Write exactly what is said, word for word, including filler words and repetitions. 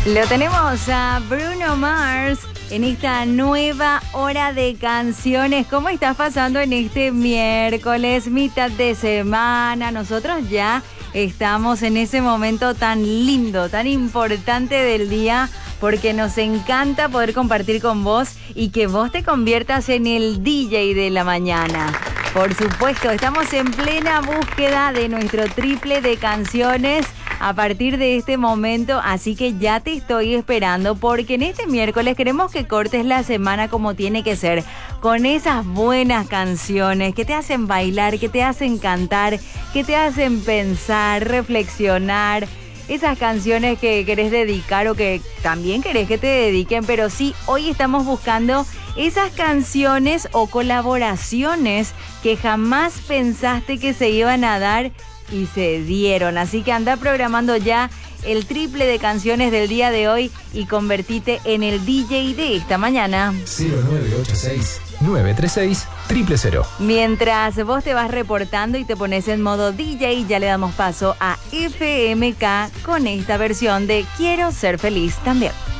Lo tenemos a Bruno Mars en esta nueva hora de canciones. ¿Cómo estás pasando en este miércoles, mitad de semana? Nosotros ya estamos en ese momento tan lindo, tan importante del día, porque nos encanta poder compartir con vos y que vos te conviertas en el D J de la mañana. Por supuesto, estamos en plena búsqueda de nuestro triple de canciones a partir de este momento, así que ya te estoy esperando, porque en este miércoles queremos que cortes la semana como tiene que ser, con esas buenas canciones que te hacen bailar, que te hacen cantar, que te hacen pensar, reflexionar. Esas canciones que querés dedicar o que también querés que te dediquen, pero sí, hoy estamos buscando esas canciones o colaboraciones que jamás pensaste que se iban a dar y se dieron. Así que anda programando ya el triple de canciones del día de hoy y convertite en el D J de esta mañana. cero nueve ocho seis, nueve tres seis, cero cero cero. Mientras vos te vas reportando y te pones en modo D J, ya le damos paso a F M K con esta versión de Quiero Ser Feliz también.